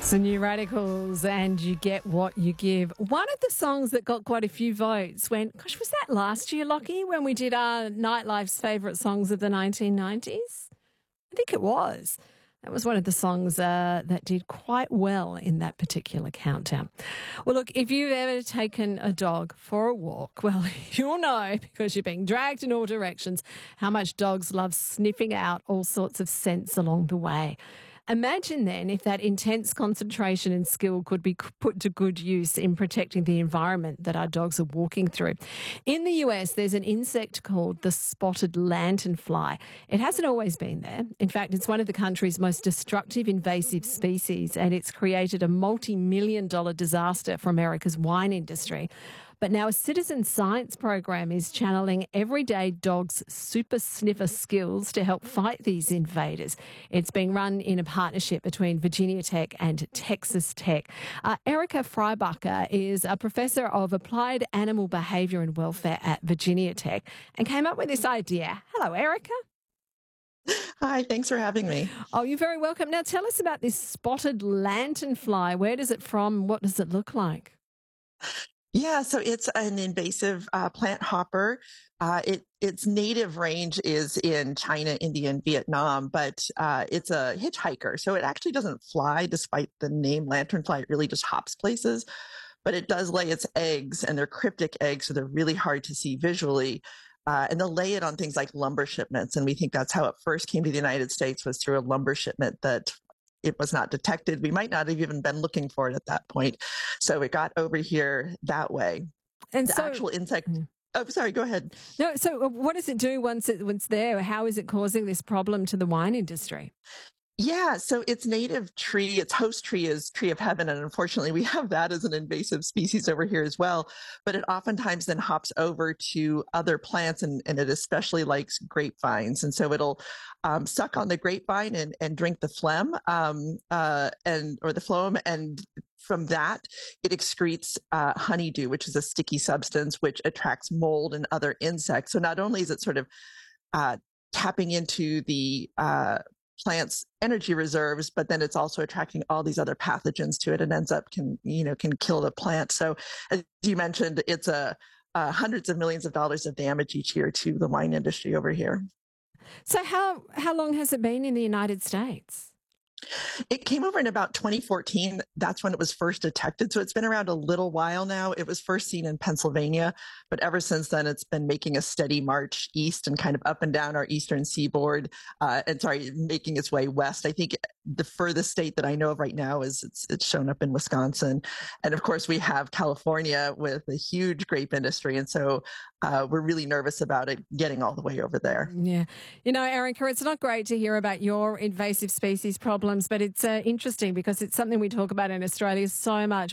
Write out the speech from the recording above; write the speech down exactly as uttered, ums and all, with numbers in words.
So New Radicals and You Get What You Give. One of the songs that got quite a few votes went, gosh, was that last year, Lockie, when we did our Nightlife's favourite songs of the nineteen nineties? I think it was. That was one of the songs uh, that did quite well in that particular countdown. Well, look, if you've ever taken a dog for a walk, well, you'll know, because you're being dragged in all directions, how much dogs love sniffing out all sorts of scents along the way. Imagine then if that intense concentration and skill could be put to good use in protecting the environment that our dogs are walking through. In the U S, there's an insect called the spotted lanternfly. It hasn't always been there. In fact, it's one of the country's most destructive invasive species, and it's created a multi-million dollar disaster for America's wine industry. But now a citizen science program is channeling everyday dogs' super sniffer skills to help fight these invaders. It's being run in a partnership between Virginia Tech and Texas Tech. Uh, Erica Freibacher is a professor of applied animal behaviour and welfare at Virginia Tech and came up with this idea. Hello, Erica. Hi, thanks for having me. Oh, you're very welcome. Now tell us about this spotted lanternfly. Where does it from? What does it look like? Yeah, so it's an invasive uh, plant hopper. Uh, it, its native range is in China, India, and Vietnam, but uh, it's a hitchhiker. So it actually doesn't fly, despite the name lanternfly. It really just hops places. But it does lay its eggs, and they're cryptic eggs, so they're really hard to see visually. Uh, and they'll lay it on things like lumber shipments. And we think that's how it first came to the United States, was through a lumber shipment that it was not detected. We might not have even been looking for it at that point. So it got over here that way. And the so, actual insect. Oh, sorry, go ahead. No, so what does it do once, it, once it's there? How is it causing this problem to the wine industry? Yeah, so its native tree, its host tree is tree of heaven. And unfortunately, we have that as an invasive species over here as well. But it oftentimes then hops over to other plants, and, and it especially likes grapevines. And so it'll um, suck on the grapevine and, and drink the phlegm um, uh, and or the phloem. And from that, it excretes uh, honeydew, which is a sticky substance which attracts mold and other insects. So not only is it sort of uh, tapping into the uh, plant's energy reserves, but then it's also attracting all these other pathogens to it, and ends up can you know can kill the plant. So as you mentioned, it's a uh, hundreds of millions of dollars of damage each year to the wine industry over here. So how how long has it been in the United States? It came over in about twenty fourteen. That's when it was first detected. So it's been around a little while now. It was first seen in Pennsylvania, but ever since then, it's been making a steady march east and kind of up and down our eastern seaboard. Uh, and sorry, making its way west. I think the furthest state that I know of right now is it's, it's shown up in Wisconsin. And of course, we have California with a huge grape industry. And so uh, we're really nervous about it getting all the way over there. Yeah. You know, Erica, it's not great to hear about your invasive species problems, but it's uh, interesting because it's something we talk about in Australia so much.